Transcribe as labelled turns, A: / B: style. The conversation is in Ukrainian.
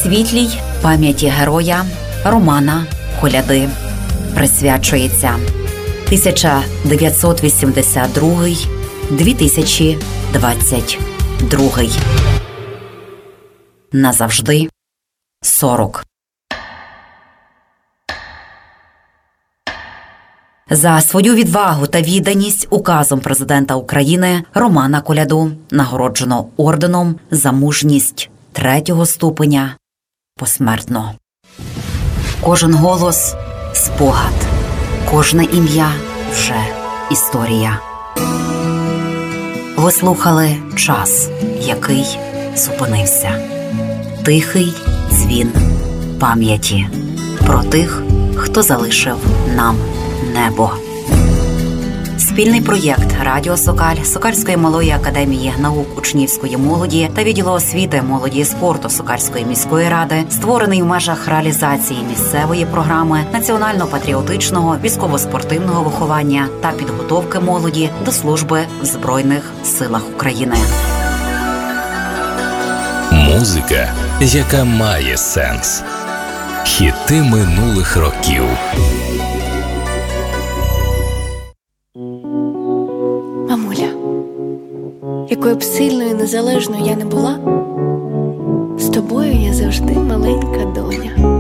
A: Світлій пам'яті героя Романа Коляди присвячується 1982-2022. Назавжди 40. За свою відвагу та відданість указом президента України Романа Коляду нагороджено орденом за мужність 3-го ступеня посмертно. Кожен голос – спогад, кожне ім'я – вже історія. Ви слухали «Час, який зупинився». Тихий дзвін пам'яті про тих, хто залишив нам небо. Спільний проєкт Радіо Сокаль, Сокальської малої академії наук учнівської молоді та відділу освіти, молоді і спорту Сокальської міської ради, створений в межах реалізації місцевої програми національно-патріотичного військово-спортивного виховання та підготовки молоді до служби в Збройних силах України.
B: Музика, яка має сенс. Хіти минулих років.
C: Мамуля, якою б сильною і незалежною я не була, з тобою я завжди маленька доня.